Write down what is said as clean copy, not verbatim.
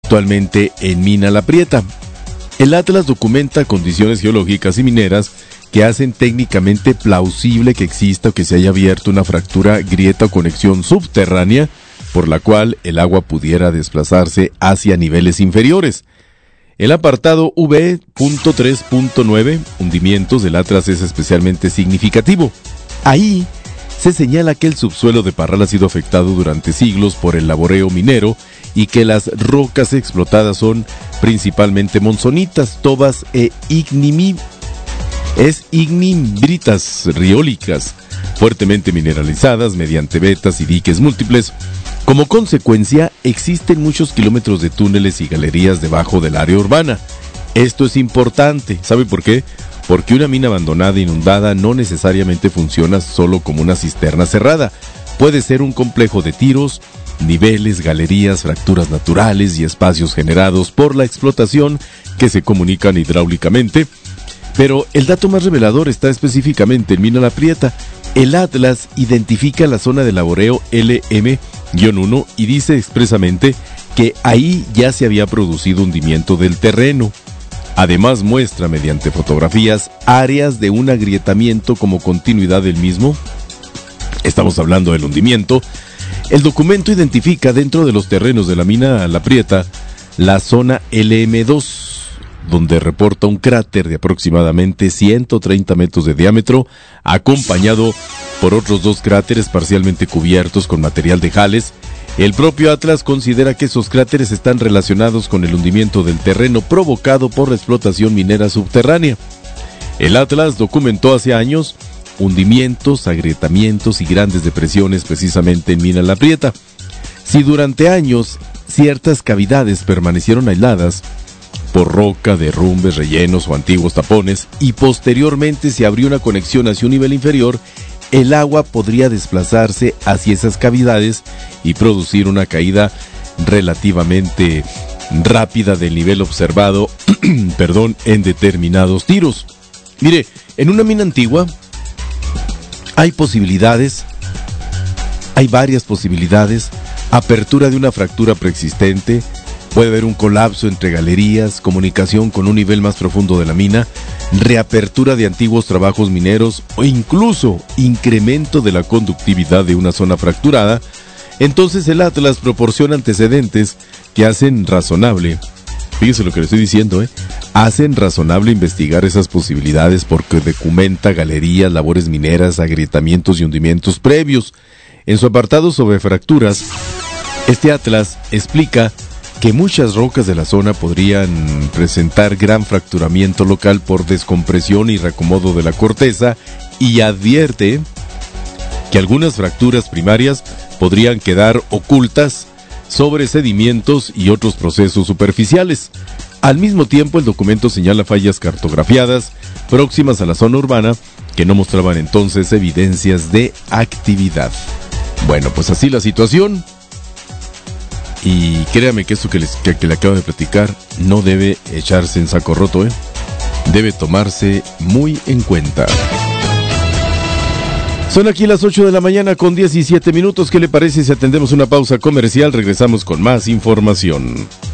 actualmente en Mina La Prieta. El atlas documenta condiciones geológicas y mineras que hacen técnicamente plausible que exista o que se haya abierto una fractura, grieta o conexión subterránea por la cual el agua pudiera desplazarse hacia niveles inferiores. El apartado V.3.9, hundimientos del atlas, es especialmente significativo. Ahí se señala que el subsuelo de Parral ha sido afectado durante siglos por el laboreo minero y que las rocas explotadas son principalmente monzonitas, tobas e ignimbritas riólicas, fuertemente mineralizadas mediante vetas y diques múltiples. Como consecuencia, existen muchos kilómetros de túneles y galerías debajo del área urbana. Esto es importante. ¿Sabe por qué? Porque una mina abandonada e inundada no necesariamente funciona solo como una cisterna cerrada. Puede ser un complejo de tiros, niveles, galerías, fracturas naturales y espacios generados por la explotación que se comunican hidráulicamente. Pero el dato más revelador está específicamente en Mina La Prieta. El atlas identifica la zona de laboreo LM-1 y dice expresamente que ahí ya se había producido hundimiento del terreno. Además muestra mediante fotografías áreas de un agrietamiento como continuidad del mismo. Estamos hablando del hundimiento. El documento identifica dentro de los terrenos de la Mina La Prieta la zona LM2, donde reporta un cráter de aproximadamente 130 metros de diámetro, acompañado por otros 2 cráteres parcialmente cubiertos con material de jales. El propio atlas considera que esos cráteres están relacionados con el hundimiento del terreno provocado por la explotación minera subterránea. El atlas documentó hace años hundimientos, agrietamientos y grandes depresiones precisamente en Mina La Prieta. Si durante años ciertas cavidades permanecieron aisladas por roca, derrumbes, rellenos o antiguos tapones, y posteriormente se abrió una conexión hacia un nivel inferior, el agua podría desplazarse hacia esas cavidades y producir una caída relativamente rápida del nivel observado en determinados tiros. Mire, en una mina antigua hay varias posibilidades: apertura de una fractura preexistente, puede haber un colapso entre galerías, comunicación con un nivel más profundo de la mina, reapertura de antiguos trabajos mineros o incluso incremento de la conductividad de una zona fracturada. Entonces el atlas proporciona antecedentes que hacen razonable, fíjese lo que le estoy diciendo, hacen razonable investigar esas posibilidades porque documenta galerías, labores mineras, agrietamientos y hundimientos previos. En su apartado sobre fracturas, este atlas explica que muchas rocas de la zona podrían presentar gran fracturamiento local por descompresión y reacomodo de la corteza, y advierte que algunas fracturas primarias podrían quedar ocultas sobre sedimentos y otros procesos superficiales. Al mismo tiempo, el documento señala fallas cartografiadas próximas a la zona urbana que no mostraban entonces evidencias de actividad. Bueno, pues así la situación. Y créame que esto que le acabo de platicar no debe echarse en saco roto, debe tomarse muy en cuenta. Son aquí las 8 de la mañana con 17 minutos. ¿Qué le parece si atendemos una pausa comercial? Regresamos con más información.